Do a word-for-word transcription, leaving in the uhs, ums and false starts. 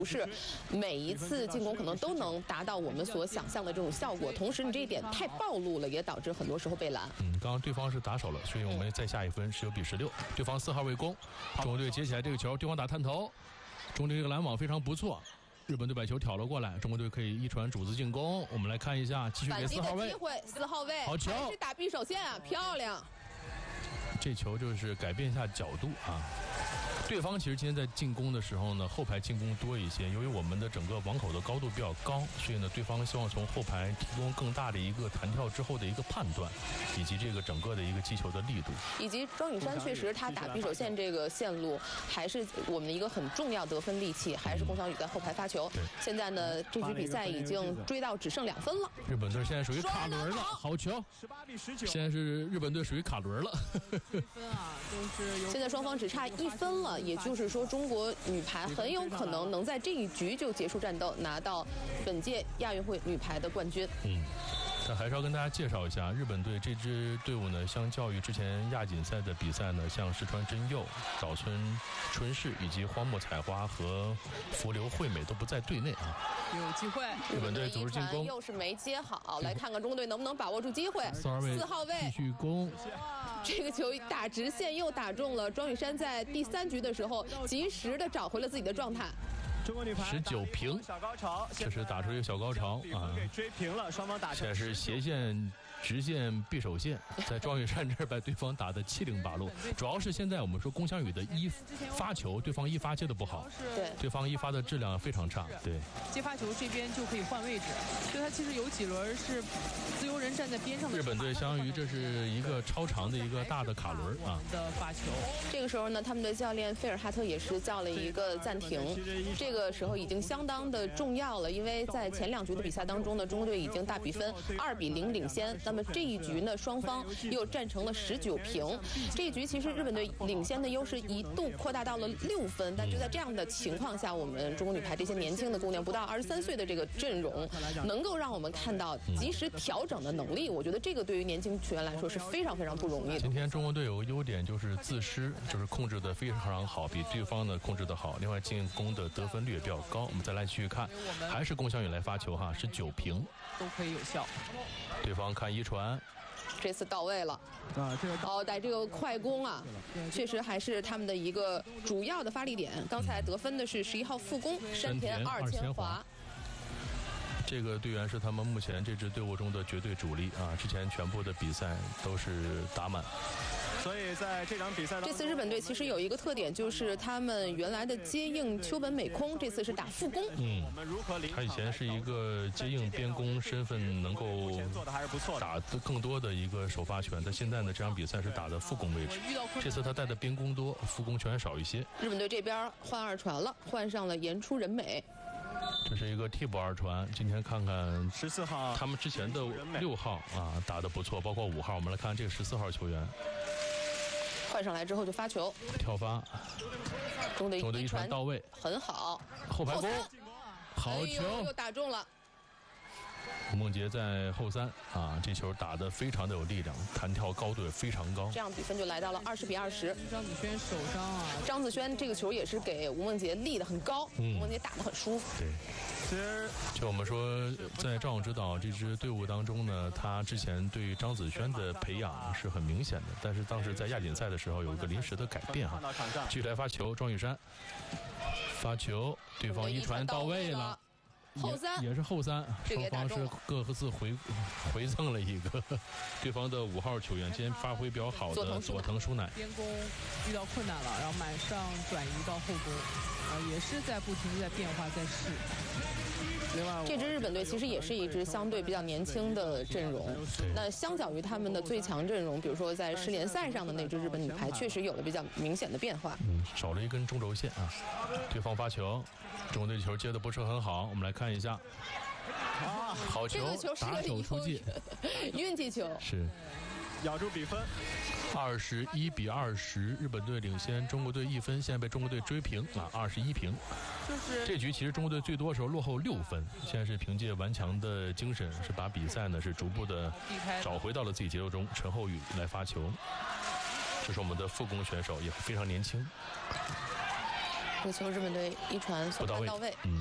不是每一次进攻可能都能达到我们所想象的这种效果，同时你这一点太暴露了，也导致很多时候被拦。 嗯，刚刚对方是打手了，所以我们再下一分，十九比十六。对方四号位攻，中国队接起来这个球，对方打探头，中国队这个拦网非常不错。日本队把球挑了过来，中国队可以一传主子进攻。我们来看一下，继续给四号位。 机会，四号位好球， 还是打匕首线啊，漂亮。 这球就是改变一下角度啊。对方其实今天在进攻的时候呢，后排进攻多一些。由于我们的整个网口的高度比较高，所以呢，对方希望从后排提供更大的一个弹跳之后的一个判断，以及这个整个的一个击球的力度。 以及庄宇珊确实他打匕首线这个线路，还是我们的一个很重要得分利器，还是龚翔宇在后排发球。 对， 现在呢，这局比赛已经追到只剩两分了。 日本队现在属于卡轮了，好球！ 十八比十九。 现在是日本队属于卡轮了。 分啊，就是现在双方只差一分了，也就是说中国女排很有可能能在这一局就结束战斗，拿到本届亚运会女排的冠军。 嗯，但还是要跟大家介绍一下，日本队这支队伍呢，相较于之前亚锦赛的比赛呢，像石川真佑、早村春世以及荒木彩花和福留惠美都不在队内啊。 有机会， 日本队组织进攻， 又是没接好，来看看中国队能不能把握住机会。 四号位， 四号位继续攻， 这个球打直线又打中了。庄宇珊在第三局的时候及时的找回了自己的状态。 中国女排十九平， 小高潮， 这是打出一个小高潮啊！ 给追平了，双方打现在是斜线、直线、匕首线，在庄宇珊这儿把对方打得七零八落。主要是现在我们说龚翔宇的一发球，对方一发接的不好， 对， 对方一发的质量非常差，对。 接发球这边就可以换位置，所以他其实有几轮是自由人站在边上的。 日本队相当于这是一个超长的一个大的卡轮啊的发球。 这个时候呢，他们的教练菲尔哈特也是叫了一个暂停。这个时候已经相当的重要了，因为在前两局的比赛当中呢，中国队已经大比分二比零领先。那么这一局呢，双方又战成了十九平。这一局其实日本队领先的优势一度扩大到了六分，但就在这样的情况下，我们中国女排这些年轻的姑娘，不到二十三岁的这个阵容，能够让我们看到及时调整的能力。我觉得这个对于年轻球员来说是非常非常不容易的。 今天中国队有个优点就是自失，就是控制的非常好，比对方呢控制的好。另外进攻的得分率也比较高。我们再来继续看，还是龚翔宇来发球哈，是九平， 都可以有效。 对方看一传， 这次到位了啊！这个哦，在这个快攻啊，确实还是他们的一个主要的发力点。刚才得分的是十一号副攻山田二千华。 这个队员是他们目前这支队伍中的绝对主力啊！之前全部的比赛都是打满。 所以在这场比赛， 这次日本队其实有一个特点，就是他们原来的接应秋本美空，这次是打副攻。 嗯，他以前是一个接应边攻身份，能够打的更多的一个首发权。但现在呢，这场比赛是打的副攻位置。这次他带的边攻多，副攻权少一些。 日本队这边换二传了，换上了岩出人美。 这是一个替补二传，今天看看十四号， 他们之前的六号啊打得不错，包括五号。我们来看这个十四号球员。 换上来之后就发球， 跳发， 中的一传到位， 很好， 后排攻，好球， 哎、又打中了。 吴梦洁在后三啊，这球打得非常的有力量，弹跳高度也非常高。 这样比分就来到了二十比二十。 张子萱手伤啊， 张子萱这个球也是给吴梦洁立得很高， 嗯、 吴梦洁打得很舒服。 对，其实就我们说，在赵勇指导这支队伍当中呢，他之前对于张子萱的培养是很明显的，但是当时在亚锦赛的时候有一个临时的改变哈。继续来发球，庄宇珊发球，对方一传到位了。 后三也, 也是后三，双方是各自回回赠了一个对方的五号球员，今天发挥比较好的佐藤舒乃。 边攻遇到困难了，然后马上转移到后攻，啊，也是在不停地在变化，在试。另外， 这支日本队其实也是一支相对比较年轻的阵容。那相较于他们的最强阵容，比如说在世联赛上的那支日本女排，确实有了比较明显的变化。 嗯，少了一根中轴线啊。对方发球，中国队球接的不是很好，我们来看一下。 啊， 好球， 这个球是打手出界， 运气球是咬住比分。 二十一比二十，日本队领先中国队一分，现在被中国队追平啊，二十一平。 就是这局其实中国队最多的时候落后六分，现在是凭借顽强的精神，是把比赛呢是逐步的找回到了自己节奏中。陈后宇来发球，这是我们的副攻选手，也非常年轻。 这个球日本队一传送不到位， 到位。 嗯。